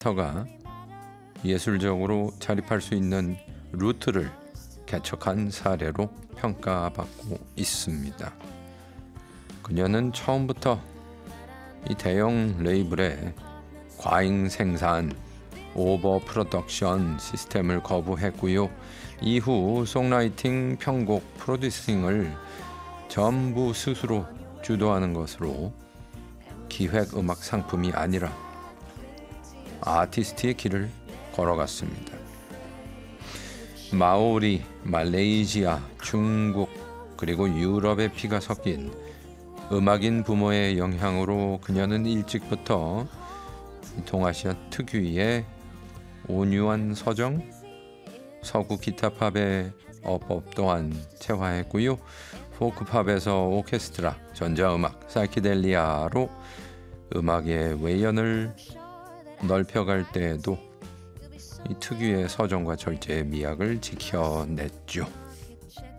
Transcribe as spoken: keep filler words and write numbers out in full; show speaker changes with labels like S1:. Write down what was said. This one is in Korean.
S1: 터가 예술적으로 자립할 수 있는 루트를 개척한 사례로 평가받고 있습니다. 그녀는 처음부터 이 대형 레이블의 과잉 생산, 오버 프로덕션 시스템을 거부했고요. 이후 송라이팅, 편곡, 프로듀싱을 전부 스스로 주도하는 것으로 기획 음악 상품이 아니라 아티스트의 길을 걸어갔습니다. 마오리, 말레이시아, 중국 그리고 유럽의 피가 섞인 음악인 부모의 영향으로 그녀는 일찍부터 동아시아 특유의 온유한 서정, 서구 기타팝의 어법 또한 체화했고요. 포크팝에서 오케스트라, 전자음악, 사이키델리아로 음악의 외연을 넓혀갈 때에도 이 특유의 서정과 절제의 미학을 지켜냈죠.